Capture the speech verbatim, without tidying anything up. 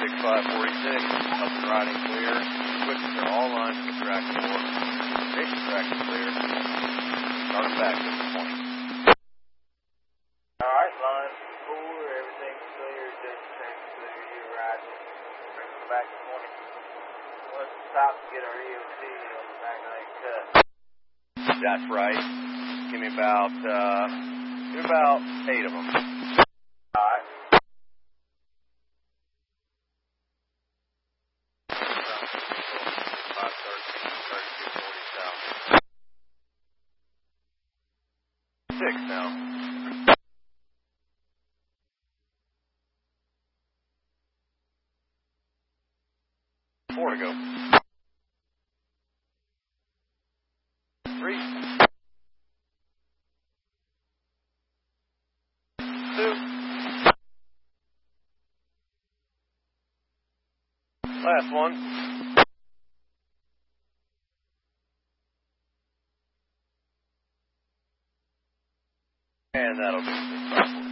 six five four six, up and riding clear. Switches are all lines to the track four. Station track is clear. Start back to twenty. Alright, line four, everything's clear, just track clear, you're riding. Bring us back to twenty. Let's stop to get our E O C on the back lane cut. That's right. Give me about, uh, give me about eight of them. Alright. Six now. Four to go. Three. Two. Last one. And that'll do it.